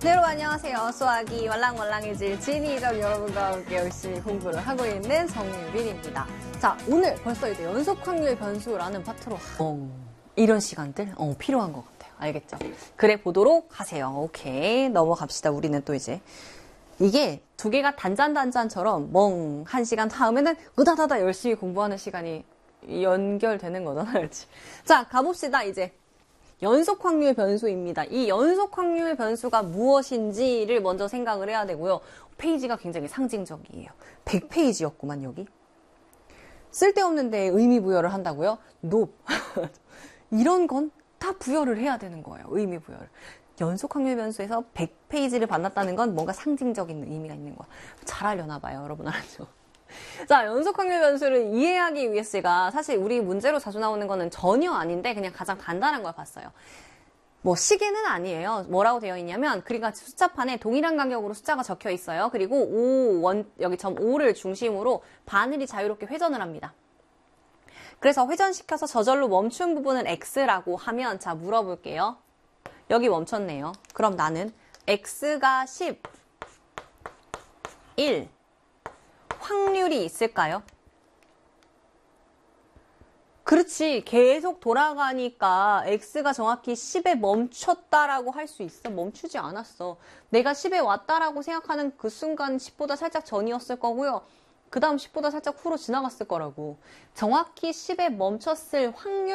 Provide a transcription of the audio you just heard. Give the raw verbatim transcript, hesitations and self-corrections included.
네, 여러분 안녕하세요. 수학이 말랑말랑해질 진이적 여러분과 함께 열심히 공부를 하고 있는 정유빈입니다. 자, 오늘 벌써 이제 연속 확률 변수라는 파트로 어, 이런 시간들 어, 필요한 것 같아요. 알겠죠? 그래 보도록 하세요. 오케이, 넘어갑시다. 우리는 또 이제 이게 두 개가 단짠단짠처럼 멍 한 시간 다음에는 으다다다 열심히 공부하는 시간이 연결되는 거잖아요. 그렇지? 자, 가봅시다. 이제 연속 확률 변수입니다. 이 연속 확률 변수가 무엇인지를 먼저 생각을 해야 되고요. 페이지가 굉장히 상징적이에요. 백 페이지였구만 여기. 쓸데없는 데에 의미 부여를 한다고요? 노. 이런 건 다 부여를 해야 되는 거예요. 의미 부여를. 연속 확률 변수에서 백 페이지를 받았다는 건 뭔가 상징적인 의미가 있는 거야. 잘 하려나 봐요. 여러분 알았죠? 자, 연속 확률 변수를 이해하기 위해서가 사실 우리 문제로 자주 나오는 거는 전혀 아닌데 그냥 가장 간단한 걸 봤어요. 뭐 시계는 아니에요. 뭐라고 되어 있냐면 그러니까 숫자판에 동일한 간격으로 숫자가 적혀 있어요. 그리고 오, 원, 여기 점 오를 중심으로 바늘이 자유롭게 회전을 합니다. 그래서 회전시켜서 저절로 멈춘 부분은 X라고 하면 자 물어볼게요. 여기 멈췄네요. 그럼 나는 X가 십, 일 확률이 있을까요? 그렇지. 계속 돌아가니까 X가 정확히 십에 멈췄다라고 할 수 있어. 멈추지 않았어. 내가 십에 왔다라고 생각하는 그 순간 십보다 살짝 전이었을 거고요. 그 다음 십보다 살짝 후로 지나갔을 거라고. 정확히 십에 멈췄을 확률